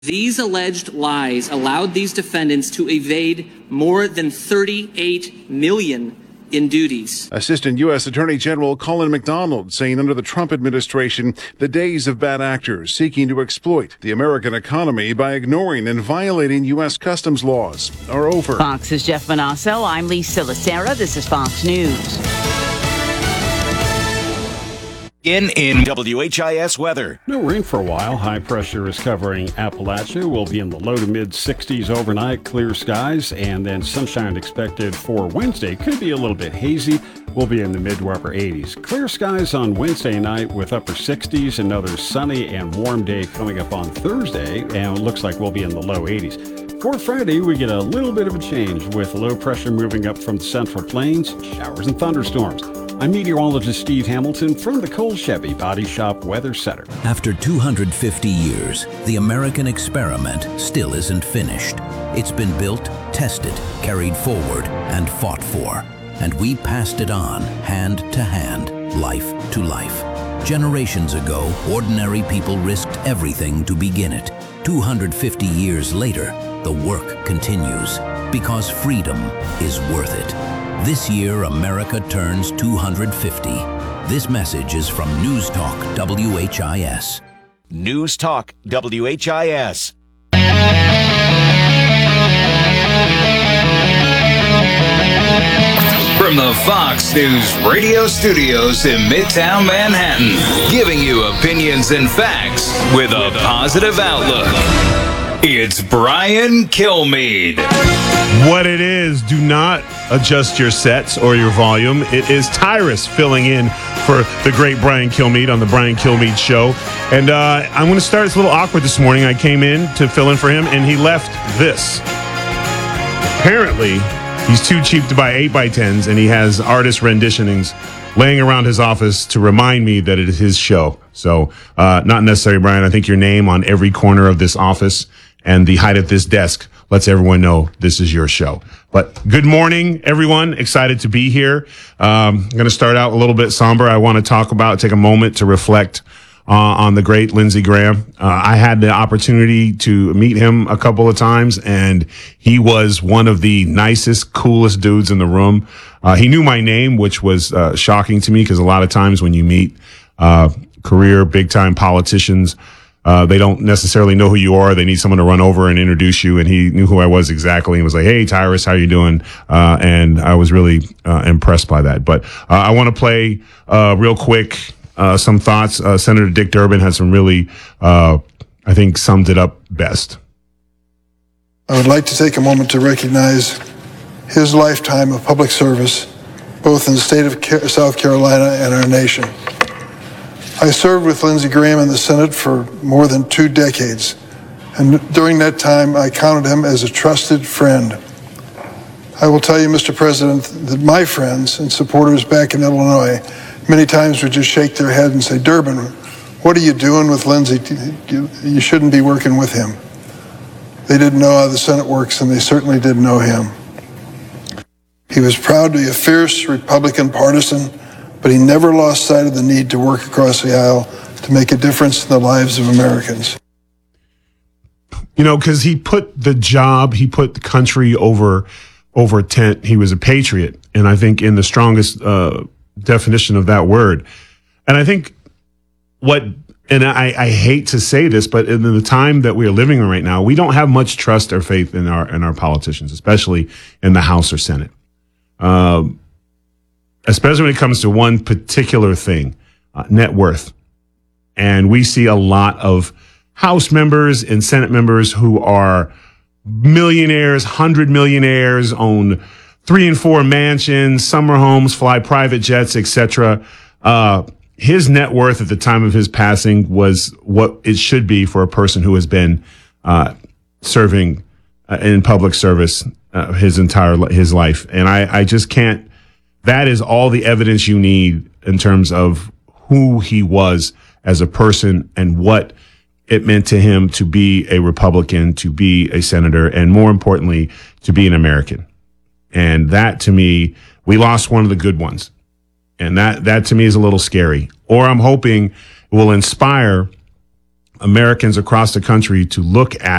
These alleged lies allowed these defendants to evade more than $38 million in duties. Assistant U.S. Attorney General Colin McDonald saying under the Trump administration, the days of bad actors seeking to exploit the American economy by ignoring and violating U.S. customs laws are over. Fox's Jeff Manasso. I'm Lisa Lacera. This is Fox News. In WHIS weather. No rain for a while. High pressure is covering Appalachia. We'll be in the low to mid 60s overnight, clear skies, and then sunshine expected for Wednesday. Could be a little bit hazy. We'll be in the mid to upper 80s. Clear skies on Wednesday night with upper 60s. Another sunny and warm day coming up on Thursday, and it looks like we'll be in the low 80s. For Friday, we get a little bit of a change with low pressure moving up from the Central Plains, showers and thunderstorms. I'm meteorologist Steve Hamilton from the Cole Chevy Body Shop Weather Center. After 250 years, the American experiment still isn't finished. It's been built, tested, carried forward, and fought for. And we passed it on, hand to hand, life to life. Generations ago, ordinary people risked everything to begin it. 250 years later, the work continues, because freedom is worth it. This year, America turns 250. This message is from News Talk WHIS. News Talk WHIS. From the Fox News radio studios in Midtown Manhattan, giving you opinions and facts with a positive outlook. It's Brian Kilmeade. What it is, do not adjust your sets or your volume. It is Tyrus filling in for the great Brian Kilmeade on the Brian Kilmeade Show. And I'm going to start. It's a little awkward this morning. I came in to fill in for him, and he left this. Apparently, he's too cheap to buy 8x10s, and he has artist renditionings laying around his office to remind me that it is his show. So, not necessary, Brian. I think your name on every corner of this office and the height of this desk lets everyone know this is your show. But good morning, everyone. Excited to be here. I'm going to start out a little bit somber. I want to take a moment to reflect on the great Lindsey Graham. I had the opportunity to meet him a couple of times, and he was one of the nicest, coolest dudes in the room. He knew my name, which was shocking to me, because a lot of times when you meet career big-time politicians, they don't necessarily know who you are. They need someone to run over and introduce you. And he knew who I was exactly. He was like, "Hey, Tyrus, how you doing?" And I was really impressed by that. But I want to play real quick some thoughts. Senator Dick Durbin had some really, I think, summed it up best. I would like to take a moment to recognize his lifetime of public service, both in the state of South Carolina and our nation. I served with Lindsey Graham in the Senate for more than 2 decades, and during that time, I counted him as a trusted friend. I will tell you, Mr. President, that my friends and supporters back in Illinois many times would just shake their head and say, "Durbin, what are you doing with Lindsey? You shouldn't be working with him." They didn't know how the Senate works, and they certainly didn't know him. He was proud to be a fierce Republican partisan, but he never lost sight of the need to work across the aisle to make a difference in the lives of Americans. You know, because he put the country over tent. He was a patriot, and I think in the strongest definition of that word. And I think I hate to say this, but in the time that we are living in right now, we don't have much trust or faith in our politicians, especially in the House or Senate. Especially when it comes to one particular thing, net worth. And we see a lot of House members and Senate members who are millionaires, 100 millionaires, own 3 and 4 mansions, summer homes, fly private jets, etc. His net worth at the time of his passing was what it should be for a person who has been serving in public service his life. And I just can't. That is all the evidence you need in terms of who he was as a person and what it meant to him to be a Republican, to be a senator, and more importantly, to be an American. And that, to me, we lost one of the good ones. And that to me is a little scary. Or I'm hoping it will inspire Americans across the country to look at